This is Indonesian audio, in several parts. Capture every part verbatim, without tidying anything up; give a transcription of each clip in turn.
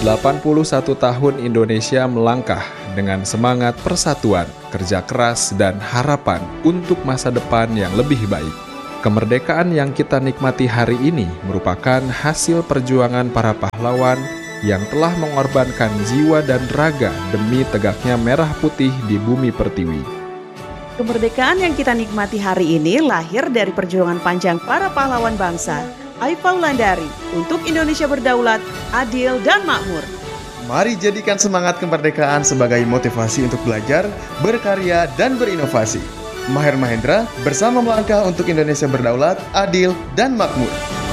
delapan puluh satu tahun Indonesia melangkah dengan semangat persatuan, kerja keras, dan harapan untuk masa depan yang lebih baik. Kemerdekaan yang kita nikmati hari ini merupakan hasil perjuangan para pahlawan yang telah mengorbankan jiwa dan raga demi tegaknya merah putih di bumi pertiwi. Kemerdekaan yang kita nikmati hari ini lahir dari perjuangan panjang para pahlawan bangsa. Aifah Wulandari, untuk Indonesia berdaulat, adil, dan makmur. Mari jadikan semangat kemerdekaan sebagai motivasi untuk belajar, berkarya, dan berinovasi. Maher Mahendra bersama melangkah untuk Indonesia berdaulat, adil, dan makmur.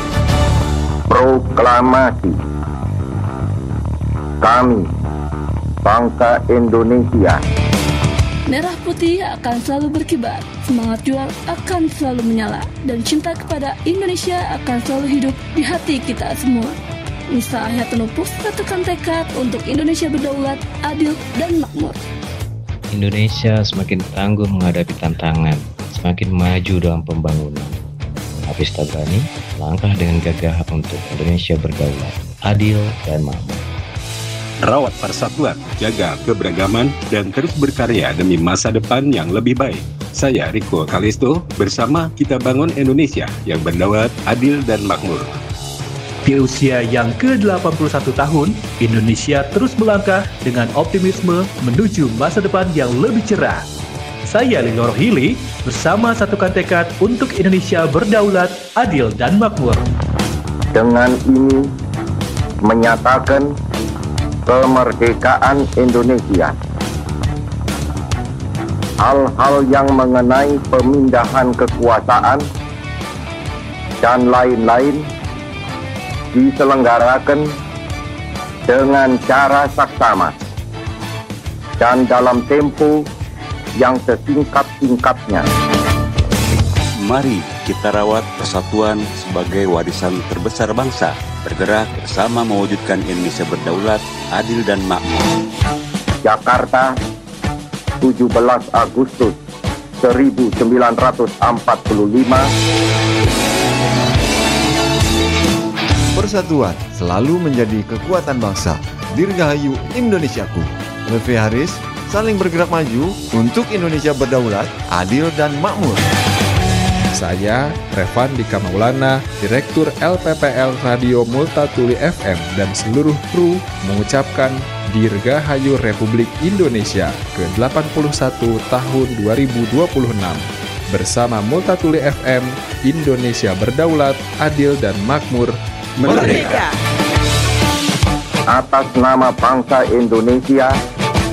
Proklamasi. Kami, bangsa Indonesia. Merah putih akan selalu berkibar, semangat juang akan selalu menyala, dan cinta kepada Indonesia akan selalu hidup di hati kita semua. Nisa Ahyatanupus satukan tekad untuk Indonesia berdaulat, adil, dan makmur. Indonesia semakin tangguh menghadapi tantangan, semakin maju dalam pembangunan. Hafiz Tabrani langkah dengan gagah untuk Indonesia berdaulat, adil, dan makmur. Rawat persatuan, jaga keberagaman, dan terus berkarya demi masa depan yang lebih baik. Saya Riko Kalisto, bersama kita bangun Indonesia yang berdaulat, adil, dan makmur. Di usia yang ke delapan puluh satu tahun, Indonesia terus melangkah dengan optimisme menuju masa depan yang lebih cerah. Saya Lilo Rohili, bersama satukan tekad untuk Indonesia berdaulat, adil, dan makmur. Dengan ini, menyatakan kemerdekaan Indonesia. Hal-hal yang mengenai pemindahan kekuasaan dan lain-lain diselenggarakan dengan cara saksama dan dalam tempo yang sesingkat-singkatnya. Mari kita rawat persatuan sebagai warisan terbesar bangsa, bergerak bersama mewujudkan Indonesia berdaulat, adil, dan makmur. Jakarta, tujuh belas Agustus seribu sembilan ratus empat puluh lima. Persatuan selalu menjadi kekuatan bangsa. Dirgahayu Indonesiaku. Levi Haris, saling bergerak maju untuk Indonesia berdaulat, adil, dan makmur. Saya, Revan Dika Maulana, Direktur L P P L Radio Multatuli F M, dan seluruh kru mengucapkan Dirgahayu Republik Indonesia ke delapan puluh satu tahun dua ribu dua puluh enam. Bersama Multatuli F M, Indonesia berdaulat, adil, dan makmur. Merdeka! Atas nama bangsa Indonesia,